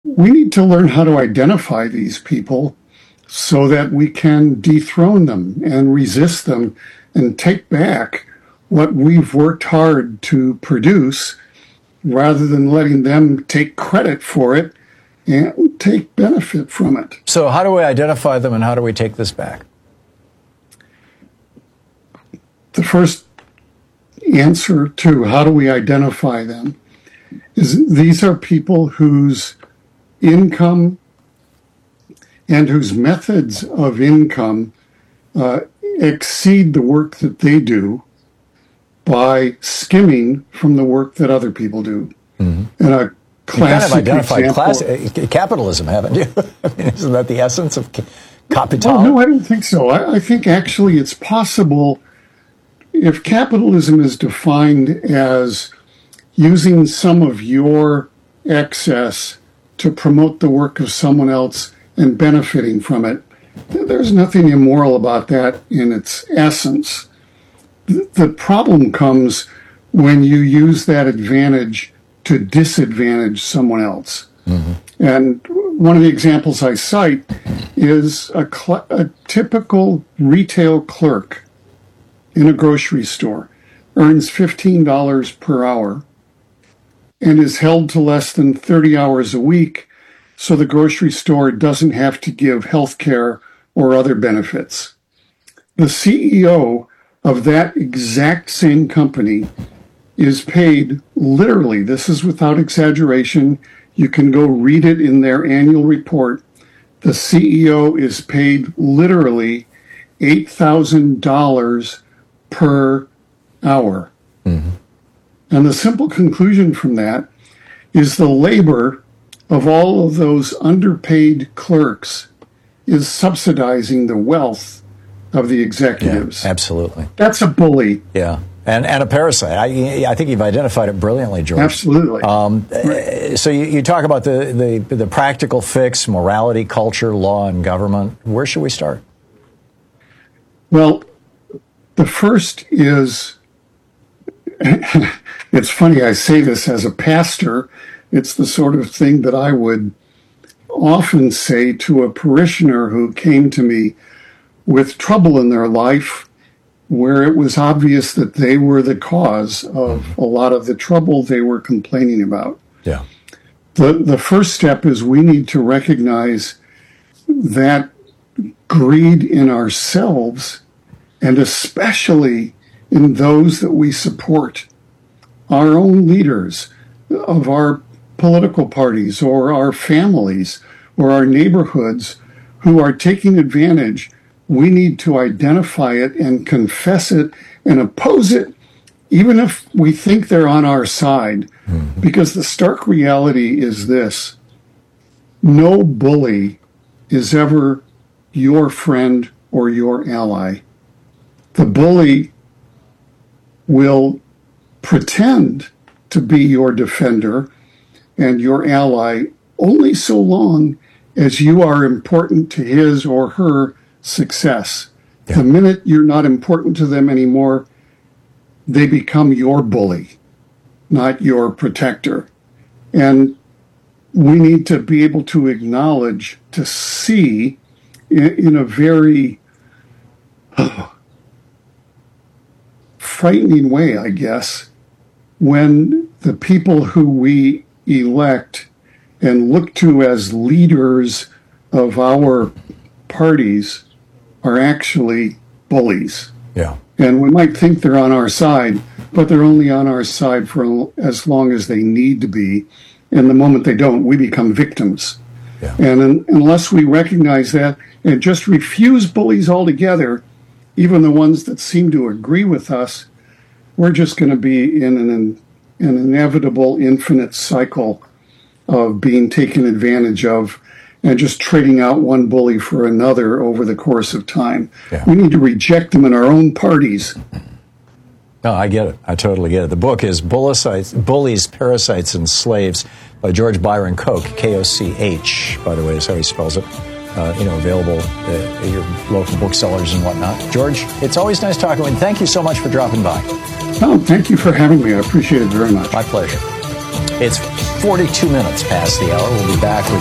we need to learn how to identify these people so that we can dethrone them and resist them and take back what we've worked hard to produce, rather than letting them take credit for it and take benefit from it. So how do we identify them, and how do we take this back? The first answer to how do we identify them is these are people whose income and whose methods of income exceed the work that they do by skimming from the work that other people do. Mm-hmm. And a classic example, capitalism, haven't you? I mean, isn't that the essence of capital? Well, no, I don't think so. I think actually it's possible, if capitalism is defined as using some of your excess to promote the work of someone else and benefiting from it, there's nothing immoral about that in its essence. The problem comes when you use that advantage to disadvantage someone else. Mm-hmm. And one of the examples I cite is a typical retail clerk in a grocery store earns $15 per hour and is held to less than 30 hours a week, so the grocery store doesn't have to give health care or other benefits. The CEO of that exact same company is paid literally, this is without exaggeration, you can go read it in their annual report, the CEO is paid literally $8,000 per hour. Mm-hmm. And the simple conclusion from that is the labor of all of those underpaid clerks is subsidizing the wealth of the executives. Yeah, absolutely. That's a bully. Yeah. And a parasite. I think you've identified it brilliantly, George. Absolutely. Right. So you talk about the practical fix, morality, culture, law, and government. Where should we start? Well, the first is, it's funny, I say this as a pastor. It's the sort of thing that I would often say to a parishioner who came to me with trouble in their life, where it was obvious that they were the cause of a lot of the trouble they were complaining about. Yeah. The first step is we need to recognize that greed in ourselves, and especially in those that we support, our own leaders of our political parties or our families or our neighborhoods who are taking advantage, we need to identify it and confess it and oppose it, even if we think they're on our side. Mm-hmm. Because the stark reality is this: no bully is ever your friend or your ally. The bully will pretend to be your defender and your ally only so long as you are important to his or her success. Yeah. The minute you're not important to them anymore, they become your bully, not your protector. And we need to be able to acknowledge, to see in a very frightening way, I guess, when the people who we elect and look to as leaders of our parties are actually bullies. Yeah. And we might think they're on our side, but they're only on our side for as long as they need to be. And the moment they don't, we become victims. Yeah. And unless we recognize that and just refuse bullies altogether, even the ones that seem to agree with us, we're just going to be in an inevitable infinite cycle of being taken advantage of and just trading out one bully for another over the course of time. Yeah. We need to reject them in our own parties. No, I get it. I totally get it. The book is Bullies, Parasites, and Slaves by George Byron Koch, K-O-C-H, by the way, is how he spells it. Available at your local booksellers and whatnot. George, it's always nice talking with you. Thank you so much for dropping by. Oh, thank you for having me. I appreciate it very much. My pleasure. It's 42 minutes past the hour. We'll be back with